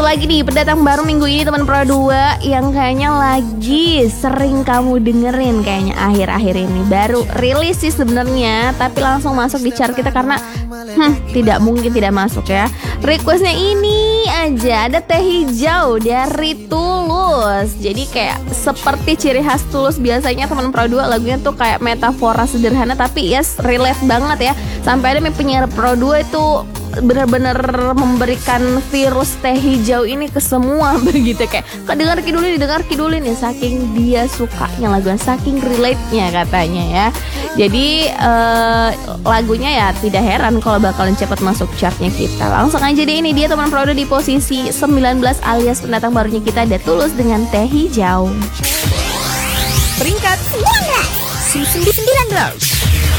lagi nih pendatang baru minggu ini teman Pro 2 yang kayaknya lagi sering kamu dengerin kayaknya akhir-akhir ini. Baru rilis sih sebenarnya, tapi langsung masuk di chart kita karena tidak mungkin tidak masuk ya. Requestnya ini aja, ada Teh Hijau dari Tulus. Jadi kayak seperti ciri khas Tulus biasanya teman Pro 2, lagunya tuh kayak metafora sederhana tapi yes relate banget ya. Sampai ada penyiar Pro 2 itu benar-benar memberikan virus Teh Hijau ini ke semua begitu, kayak kedengar kidulin nih, saking dia sukanya lagunya, saking relate-nya katanya ya. Jadi lagunya ya tidak heran kalau bakalan cepat masuk chartnya kita. Langsung aja deh, ini dia teman Pro 2 di posisi 19 alias pendatang barunya kita, ada Tulus dengan Teh Hijau. Peringkat 19.